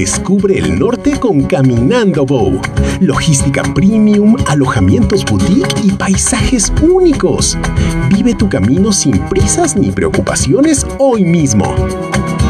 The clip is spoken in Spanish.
Descubre el norte con Caminando Bow. Logística premium, alojamientos boutique y paisajes únicos. Vive tu camino sin prisas ni preocupaciones hoy mismo.